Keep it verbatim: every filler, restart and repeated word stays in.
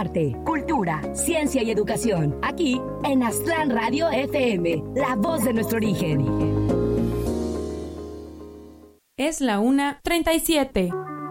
arte, cultura, ciencia y educación. Aquí en Aztlán Radio F M, la voz de nuestro origen. Es la una treinta y siete.